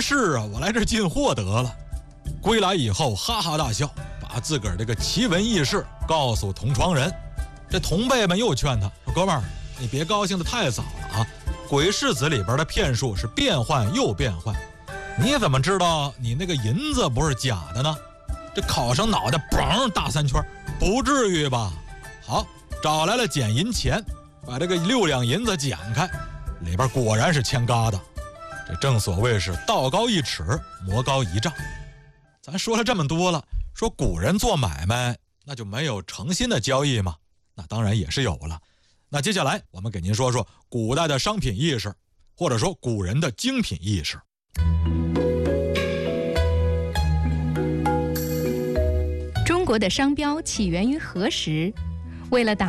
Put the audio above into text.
是啊，我来这进货得了。归来以后哈哈大笑，把自个儿这个奇闻异事告诉同窗人。这同辈们又劝他说：“哥们儿，你别高兴得太早了啊！鬼市子里边的骗术是变换又变换，你怎么知道你那个银子不是假的呢？”这考生脑袋嘣大3圈，不至于吧？好，找来了捡银钱，把这个6两银子捡开，里边果然是1000疙瘩。这正所谓是道高1尺，魔高1丈。咱说了这么多了，说古人做买卖那就没有诚心的交易吗？那当然也是有了。那接下来我们给您说说古代的商品意识，或者说古人的精品意识。 中国的商标起源于何时？为了打